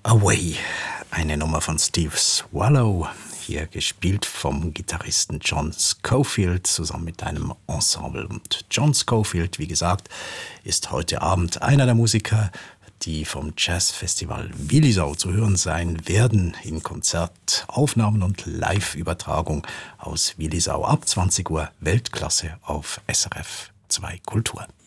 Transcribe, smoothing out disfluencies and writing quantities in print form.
Away, eine Nummer von Steve Swallow, hier gespielt vom Gitarristen John Scofield zusammen mit einem Ensemble. Und John Scofield, wie gesagt, ist heute Abend einer der Musiker, die vom Jazzfestival Willisau zu hören sein werden in Konzertaufnahmen und Live-Übertragung aus Willisau ab 20 Uhr, Weltklasse auf SRF 2 Kultur.